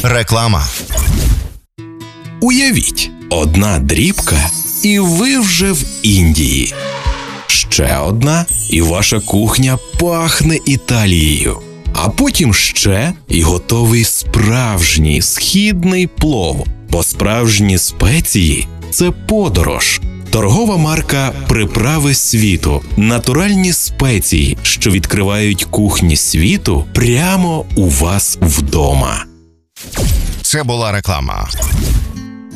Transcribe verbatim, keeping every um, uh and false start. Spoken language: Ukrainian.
Реклама. Уявіть, одна дрібка, і ви вже в Індії. Ще одна, і ваша кухня пахне Італією. А потім ще, і готовий справжній східний плов. Бо справжні спеції – це подорож. Торгова марка «Приправи світу» – натуральні спеції, що відкривають кухні світу прямо у вас вдома. Це була реклама.